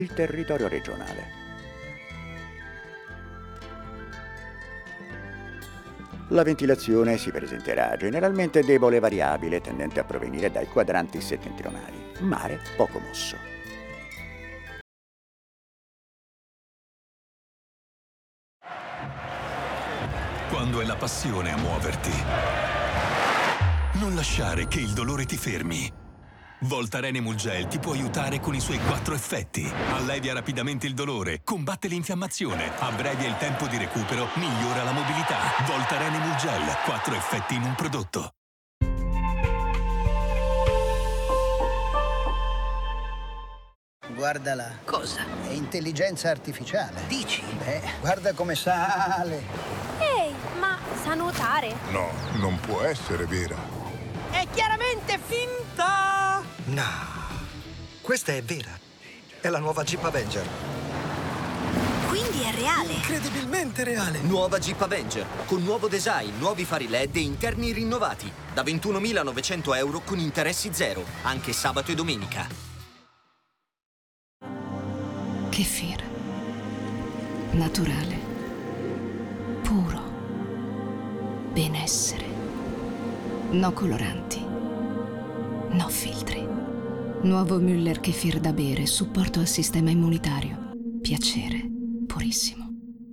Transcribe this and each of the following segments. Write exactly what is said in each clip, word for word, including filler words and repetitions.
il territorio regionale. La ventilazione si presenterà generalmente debole e variabile, tendente a provenire dai quadranti settentrionali. Mare poco mosso. Quando è la passione a muoverti, non lasciare che il dolore ti fermi. Voltaren Emulgel ti può aiutare con i suoi quattro effetti. Allevia rapidamente il dolore, combatte l'infiammazione, abbrevia il tempo di recupero, migliora la mobilità. Voltaren Emulgel, quattro effetti in un prodotto. Guardala. Cosa? È intelligenza artificiale. Dici? Beh, guarda come sale. Ehi, ma sa nuotare? No, non può essere vera. È chiaramente finta! No, questa è vera. È la nuova Jeep Avenger. Quindi è reale? Incredibilmente reale. Nuova Jeep Avenger, con nuovo design, nuovi fari L E D e interni rinnovati. Da ventunomilanovecento euro con interessi zero, anche sabato e domenica. Kefir. Naturale. Puro. Benessere. No coloranti. No filtri. Nuovo Müller Kefir da bere, supporto al sistema immunitario. Piacere. Purissimo.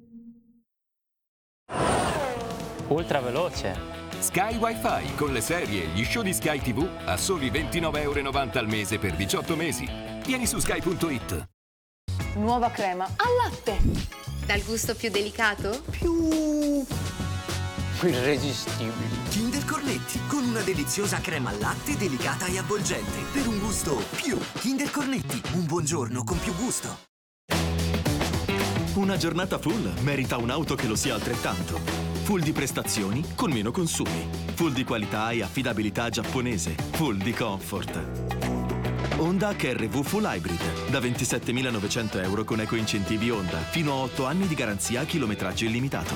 Ultra veloce. Sky Wi-Fi con le serie e gli show di Sky tivù a soli ventinove e novanta euro al mese per diciotto mesi. Vieni su sky punto it. Nuova crema al latte. Dal gusto più delicato? Più irresistibile. Kinder Cornetti, con una deliziosa crema al latte delicata e avvolgente. Per un gusto più. Kinder Cornetti, un buongiorno con più gusto. Una giornata full merita un'auto che lo sia altrettanto. Full di prestazioni con meno consumi. Full di qualità e affidabilità giapponese. Full di comfort. Honda H R V Full Hybrid, da ventisettemilanovecento euro con eco-incentivi Honda, fino a otto anni di garanzia a chilometraggio illimitato.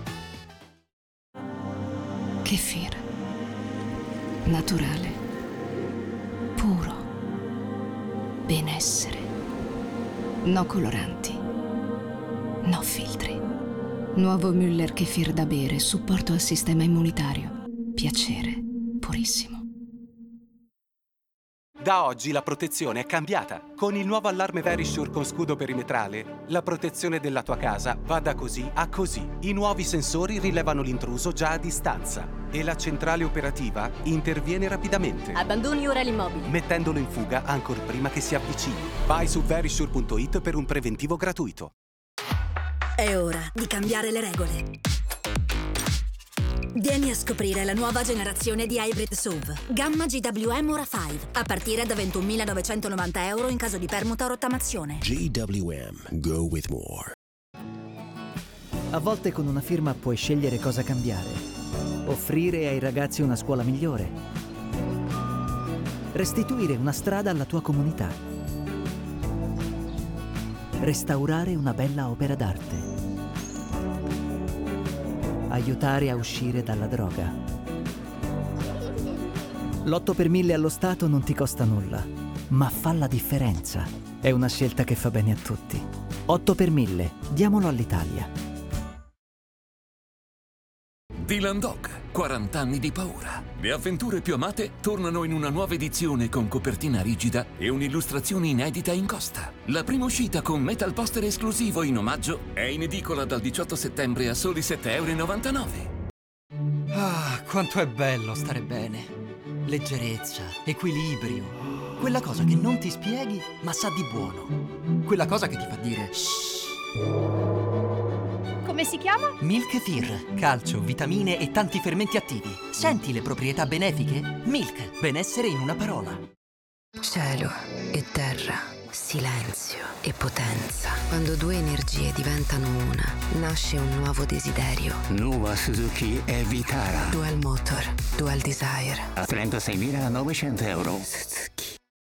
Kefir. Naturale. Puro. Benessere. No coloranti. No filtri. Nuovo Müller Kefir da bere, supporto al sistema immunitario. Piacere. Purissimo. Da oggi la protezione è cambiata. Con il nuovo allarme Verisure con scudo perimetrale, la protezione della tua casa va da così a così. I nuovi sensori rilevano l'intruso già a distanza e la centrale operativa interviene rapidamente. Abbandoni ora l'immobile, mettendolo in fuga ancor prima che si avvicini. Vai su verisure punto it per un preventivo gratuito. È ora di cambiare le regole. Vieni a scoprire la nuova generazione di Hybrid S U V. Gamma G W M Ora cinque, a partire da ventunomilanovecento euro in caso di permuta o rottamazione. G W M. Go with more. A volte con una firma puoi scegliere cosa cambiare. Offrire ai ragazzi una scuola migliore. Restituire una strada alla tua comunità. Restaurare una bella opera d'arte. Aiutare a uscire dalla droga. L'otto per mille allo Stato non ti costa nulla, ma fa la differenza. È una scelta che fa bene a tutti. otto per mille, diamolo all'Italia. Dylan Dog, quaranta anni di paura. Le avventure più amate tornano in una nuova edizione con copertina rigida e un'illustrazione inedita in costa. La prima uscita con metal poster esclusivo in omaggio è in edicola dal diciotto settembre a soli sette e novantanove euro. Ah, quanto è bello stare bene. Leggerezza, equilibrio. Quella cosa che non ti spieghi, ma sa di buono. Quella cosa che ti fa dire shh. Come si chiama? Milk Kefir, calcio, vitamine e tanti fermenti attivi. Senti le proprietà benefiche? Milk, benessere in una parola. Cielo e terra, silenzio e potenza. Quando due energie diventano una, nasce un nuovo desiderio. Nuova Suzuki e Vitara. Dual Motor, Dual Desire. A trentaseimilanovecento euro. Suzuki.